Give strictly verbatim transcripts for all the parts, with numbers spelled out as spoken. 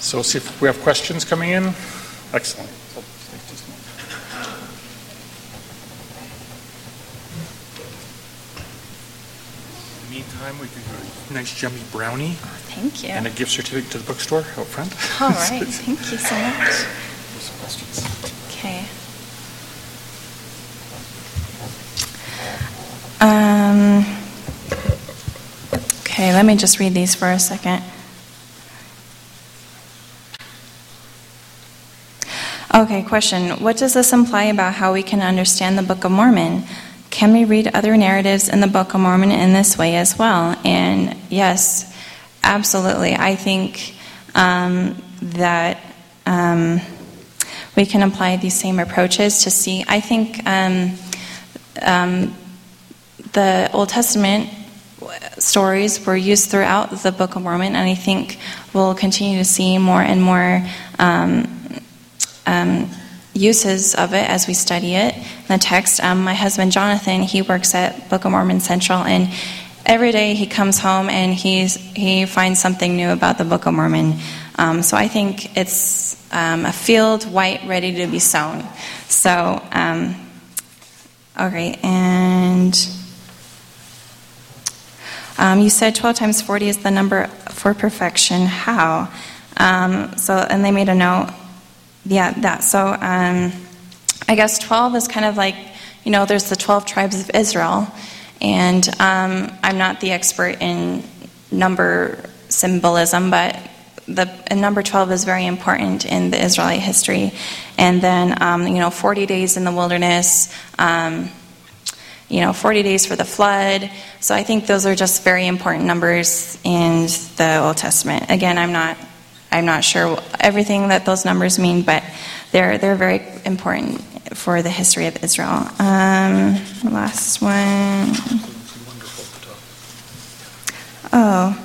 So we'll see if we have questions coming in. Excellent. In the meantime, we can do a nice yummy brownie. Thank you. And a gift certificate to the bookstore out front. All right. Thank you so much. There's some questions. Okay. Um, okay, let me just read these for a second. Okay, question. What does this imply about how we can understand the Book of Mormon? Can we read other narratives in the Book of Mormon in this way as well? And yes, absolutely. I think um, that um, we can apply these same approaches to see. I think um, um, the Old Testament stories were used throughout the Book of Mormon, and I think we'll continue to see more and more um, um, uses of it as we study it. The text, um, my husband Jonathan, he works at Book of Mormon Central, and every day he comes home and he's he finds something new about the Book of Mormon. Um, so I think it's um, a field white ready to be sown. So, um, okay, and um, you said twelve times forty is the number for perfection. How? Um, so, and they made a note. Yeah, that. So, um, I guess twelve is kind of like, you know, there's the twelve tribes of Israel, and um, I'm not the expert in number symbolism, but the and number twelve is very important in the Israelite history. And then, um, you know, forty days in the wilderness, um, you know, forty days for the flood. So I think those are just very important numbers in the Old Testament. Again, I'm not. I'm not sure everything that those numbers mean, but they're they're very important for the history of Israel. Um, last one. Oh.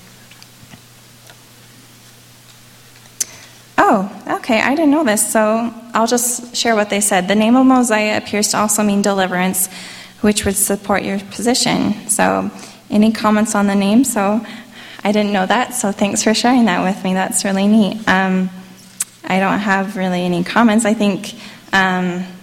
Oh, okay, I didn't know this, so I'll just share what they said. The name of Mosiah appears to also mean deliverance, which would support your position. So, any comments on the name? So, I didn't know that, so thanks for sharing that with me. That's really neat. Um, I don't have really any comments. I think um,